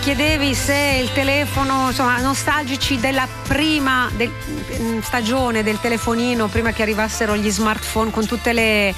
Chiedevi se il telefono, insomma, nostalgici della prima stagione del telefonino, prima che arrivassero gli smartphone con tutte le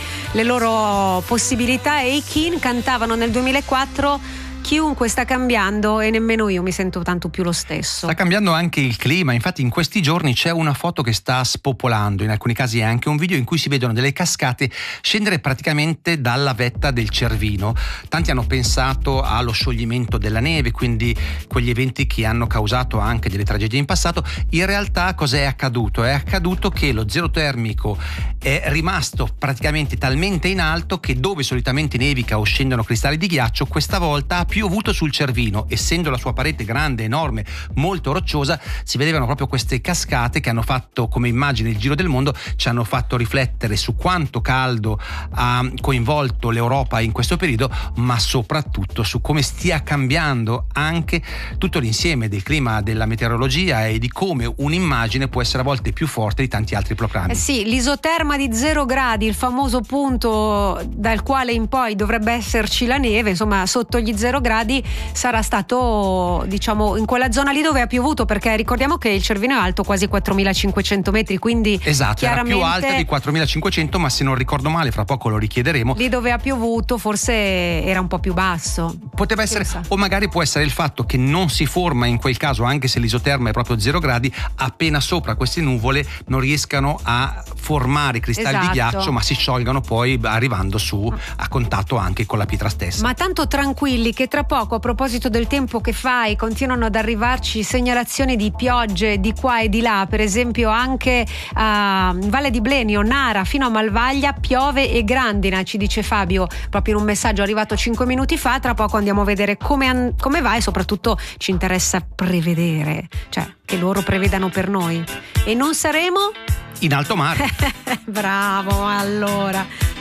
loro possibilità, e i Keane cantavano nel 2004: chiunque sta cambiando e nemmeno io mi sento tanto più lo stesso. Sta cambiando anche il clima, infatti in questi giorni c'è una foto che sta spopolando, in alcuni casi è anche un video in cui si vedono delle cascate scendere praticamente dalla vetta del Cervino. Tanti hanno pensato allo scioglimento della neve, quindi quegli eventi che hanno causato anche delle tragedie in passato. In realtà cos'è accaduto? È accaduto che lo zero termico è rimasto praticamente talmente in alto che dove solitamente nevica o scendono cristalli di ghiaccio, questa volta ha piovuto sul Cervino. Essendo la sua parete grande, enorme, molto rocciosa, si vedevano proprio queste cascate che hanno fatto come immagine il giro del mondo, ci hanno fatto riflettere su quanto caldo ha coinvolto l'Europa in questo periodo, ma soprattutto su come stia cambiando anche tutto l'insieme del clima, della meteorologia, e di come un'immagine può essere a volte più forte di tanti altri proclami. Sì, l'isoterma di 0 gradi, il famoso punto dal quale in poi dovrebbe esserci la neve, insomma sotto gli 0 gradi, sarà stato, diciamo, in quella zona lì dove ha piovuto, perché ricordiamo che il Cervino è alto quasi 4.500 metri, quindi esatto, era più alta di 4.500, ma se non ricordo male, fra poco lo richiederemo, lì dove ha piovuto forse era un po' più basso. Poteva essere, o magari può essere il fatto che non si forma in quel caso, anche se l'isoterma è proprio 0 gradi, appena sopra queste nuvole non riescano a formare cristalli di ghiaccio, ma si sciolgano poi arrivando su a contatto anche con la pietra stessa. Ma tanto tranquilli che tra poco, a proposito del tempo che fai, continuano ad arrivarci segnalazioni di piogge di qua e di là. Per esempio anche a Valle di Blenio, Nara fino a Malvaglia piove e grandina, ci dice Fabio proprio in un messaggio arrivato 5 minuti fa. Tra poco andiamo a vedere come va, e soprattutto ci interessa prevedere, cioè che loro prevedano per noi, e non saremo in alto mare. Bravo, allora